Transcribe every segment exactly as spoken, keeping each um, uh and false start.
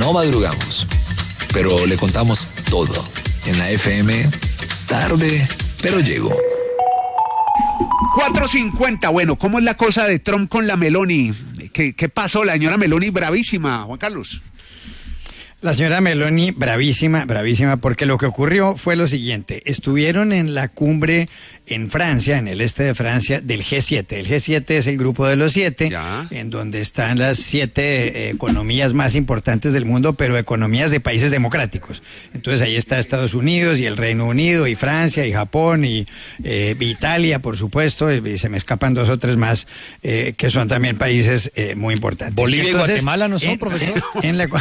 no madrugamos, pero le contamos todo. En la F M, tarde, pero llego. cuatro cincuenta, bueno, ¿cómo es la cosa de Trump con la Meloni? ¿Qué, qué pasó? La señora Meloni bravísima, Juan Carlos. La señora Meloni, bravísima, bravísima, porque lo que ocurrió fue lo siguiente. Estuvieron en la cumbre en Francia, en el este de Francia, del G siete. El G siete es el grupo de los siete, ya. En donde están las siete eh, economías más importantes del mundo, pero economías de países democráticos. Entonces ahí está Estados Unidos y el Reino Unido y Francia y Japón y eh, Italia, por supuesto, y se me escapan dos o tres más eh, que son también países eh, muy importantes. Bolivia y, entonces, y Guatemala no son, en, profesor. En la,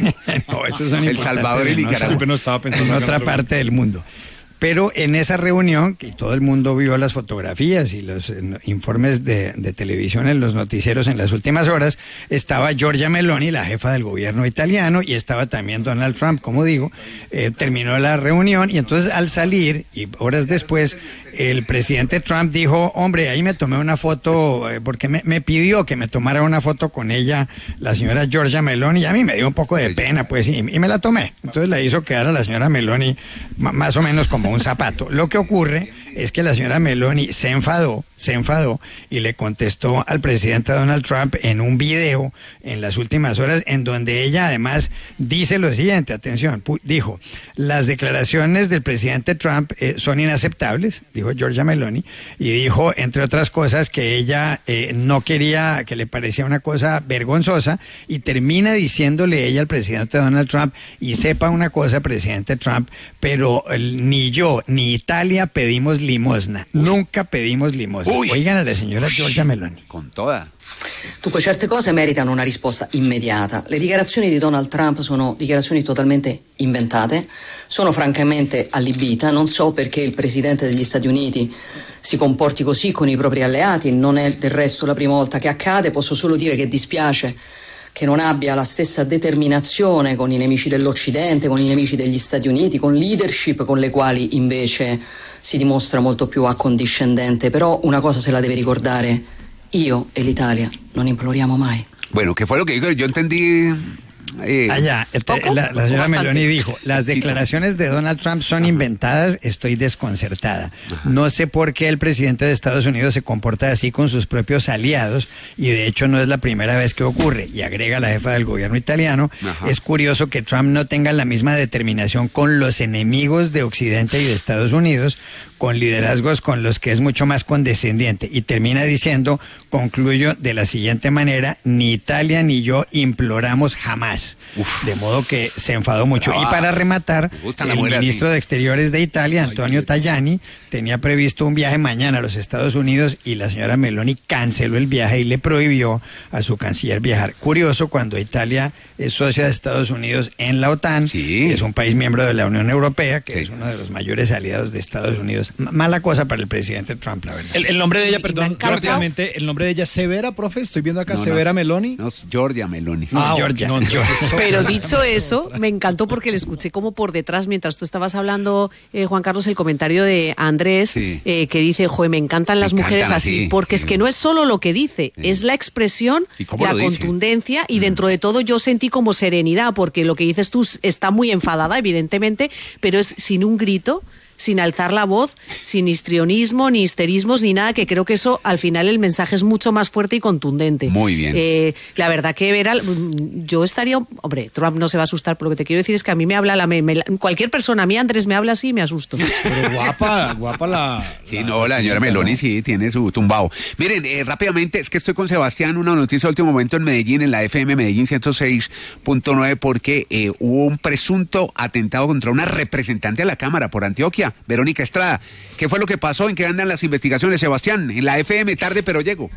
no, esos son El Salvador y Nicaragua. No, no estaba pensando en otra parte del mundo. Pero en esa reunión, que todo el mundo vio las fotografías y los eh, informes de, de televisión en los noticieros en las últimas horas, estaba Giorgia Meloni, la jefa del gobierno italiano, y estaba también Donald Trump, como digo. Eh, terminó la reunión y entonces al salir, y horas después, el presidente Trump dijo, hombre, ahí me tomé una foto, eh, porque me, me pidió que me tomara una foto con ella, la señora Giorgia Meloni, y a mí me dio un poco de pena, pues, y, y me la tomé. Entonces la hizo quedar a la señora Meloni m- más o menos como un zapato. Lo que ocurre es que la señora Meloni se enfadó, se enfadó y le contestó al presidente Donald Trump en un video en las últimas horas, en donde ella además dice lo siguiente, atención, pu- dijo, las declaraciones del presidente Trump eh, son inaceptables, dijo Giorgia Meloni, y dijo, entre otras cosas, que ella eh, no quería, que le parecía una cosa vergonzosa, y termina diciéndole ella al presidente Donald Trump, y sepa una cosa, presidente Trump, pero eh, ni yo ni Italia pedimos limosna, nunca pedimos limosna. Uy. Oigan a la señora Giorgia Meloni. Con toda. Dunque, certe cose meritano una risposta immediata. Le dichiarazioni di Donald Trump sono dichiarazioni totalmente inventate, sono francamente allibita, non so perché il presidente degli Stati Uniti si comporti così con i propri alleati, non è del resto la prima volta che accade, posso solo dire che dispiace che non abbia la stessa determinazione con i nemici dell'Occidente, con i nemici degli Stati Uniti, con leadership con le quali invece si dimostra molto più accondiscendente. Però una cosa se la deve ricordare, io e l'Italia non imploriamo mai. Bueno, ¿qué fue lo que dijo? Yo entendí... Eh, Allá, el, la, la señora Meloni dijo, las declaraciones de Donald Trump son Ajá. inventadas, estoy desconcertada. Ajá. No sé por qué el presidente de Estados Unidos se comporta así con sus propios aliados, y de hecho no es la primera vez que ocurre. Y agrega la jefa del gobierno italiano, Ajá. es curioso que Trump no tenga la misma determinación con los enemigos de Occidente y de Estados Unidos, con liderazgos con los que es mucho más condescendiente. Y termina diciendo, concluyo de la siguiente manera, ni Italia ni yo imploramos jamás. Uf. De modo que se enfadó mucho. Ah, y para rematar, el ministro así. de Exteriores de Italia, Antonio Tajani, tenía previsto un viaje mañana a los Estados Unidos, y la señora Meloni canceló el viaje y le prohibió a su canciller viajar. Curioso, cuando Italia es socia de Estados Unidos en la OTAN, sí. es un país miembro de la Unión Europea, que sí. es uno de los mayores aliados de Estados Unidos. M- mala cosa para el presidente Trump, la verdad. El, el nombre de ella, perdón, rápidamente, el nombre de ella es Severa, profe, estoy viendo acá, no, Severa no, Meloni. No, Giorgia Meloni. No, ah, Giorgia. No, Giorgia. Pero dicho eso, me encantó porque le escuché como por detrás, mientras tú estabas hablando, eh, Juan Carlos, el comentario de Andrés, sí. eh, que dice, joder, me encantan las me mujeres encantan así, así, porque sí. es que no es solo lo que dice, sí. es la expresión, la contundencia, dice? y dentro de todo yo sentí como serenidad, porque lo que dices tú está muy enfadada, evidentemente, pero es sin un grito, sin alzar la voz, sin histrionismo, ni histerismos, ni nada, que creo que eso, al final, el mensaje es mucho más fuerte y contundente. Muy bien. Eh, la verdad que, Vera, yo estaría... Hombre, Trump no se va a asustar, pero lo que te quiero decir es que a mí me habla... la me, me, Cualquier persona, a mí Andrés me habla así y me asusto. Pero guapa, guapa la... Sí, la, no, la señora Meloni ¿no? sí tiene su tumbao. Miren, eh, rápidamente, es que estoy con Sebastián, una noticia de último momento en Medellín, en la F M Medellín ciento seis punto nueve, porque eh, hubo un presunto atentado contra una representante de la Cámara por Antioquia, Verónica Estrada. ¿Qué fue lo que pasó? ¿En qué andan las investigaciones, Sebastián? En la F M, tarde pero llego.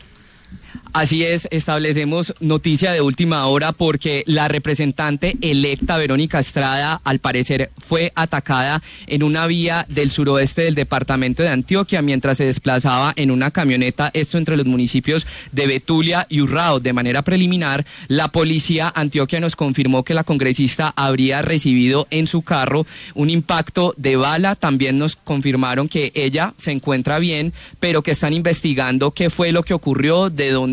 Así es, establecemos noticia de última hora porque la representante electa Verónica Estrada, al parecer, fue atacada en una vía del suroeste del departamento de Antioquia mientras se desplazaba en una camioneta, esto entre los municipios de Betulia y Urrao. De manera preliminar, la policía Antioquia nos confirmó que la congresista habría recibido en su carro un impacto de bala. También nos confirmaron que ella se encuentra bien, pero que están investigando qué fue lo que ocurrió, de dónde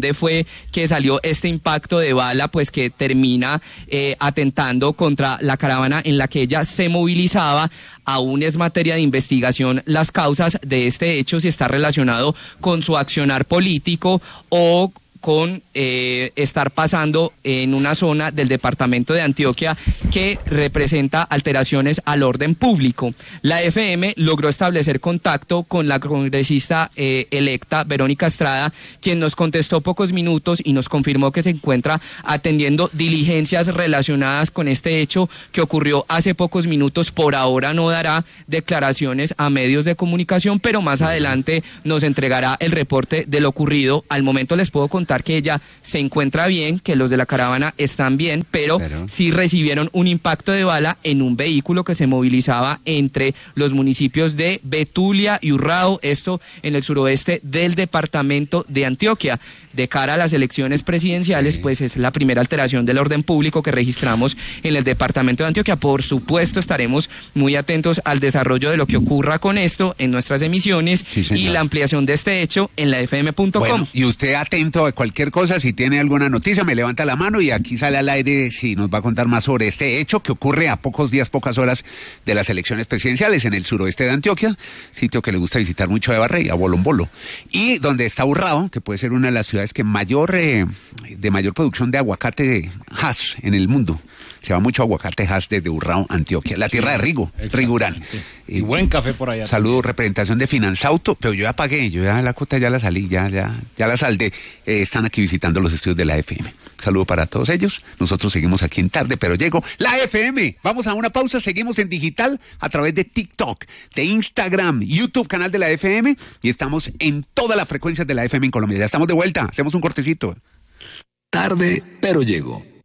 dónde fue que salió este impacto de bala, pues que termina eh, atentando contra la caravana en la que ella se movilizaba. Aún es materia de investigación las causas de este hecho, si está relacionado con su accionar político o con eh, estar pasando en una zona del departamento de Antioquia que representa alteraciones al orden público. La F M logró establecer contacto con la congresista eh, electa Verónica Estrada, quien nos contestó pocos minutos y nos confirmó que se encuentra atendiendo diligencias relacionadas con este hecho que ocurrió hace pocos minutos. Por ahora no dará declaraciones a medios de comunicación, pero más adelante nos entregará el reporte de lo ocurrido. Al momento les puedo contar que ella se encuentra bien, que los de la caravana están bien, pero, pero sí recibieron un impacto de bala en un vehículo que se movilizaba entre los municipios de Betulia y Urrao, esto en el suroeste del departamento de Antioquia. De cara a las elecciones presidenciales, sí. pues es la primera alteración del orden público que registramos en el departamento de Antioquia. Por supuesto, estaremos muy atentos al desarrollo de lo que ocurra con esto en nuestras emisiones sí, y la ampliación de este hecho en la f m punto com. Bueno, y usted atento a cualquier cosa, si tiene alguna noticia, me levanta la mano y aquí sale al aire si nos va a contar más sobre este hecho que ocurre a pocos días, pocas horas de las elecciones presidenciales en el suroeste de Antioquia, sitio que le gusta visitar mucho a Eva Rey, a Bolombolo, y donde está Urrao, que puede ser una de las ciudades que mayor eh, de mayor producción de aguacate de Hass en el mundo. Se va mucho aguacate Hass desde Urrao, Antioquia, la tierra de Rigo, Rigurán. Y buen café por allá. Saludo, representación de Finanzauto, pero yo ya pagué, yo ya la cuota ya la salí, ya, ya, ya la saldé. Eh, están aquí visitando los estudios de la F M. Saludo para todos ellos. Nosotros seguimos aquí en Tarde, pero llego la F M. Vamos a una pausa, seguimos en digital a través de TikTok, de Instagram, YouTube, canal de la F M, y estamos en todas las frecuencias de la F M en Colombia. Ya estamos de vuelta, hacemos un cortecito. Tarde, pero llego.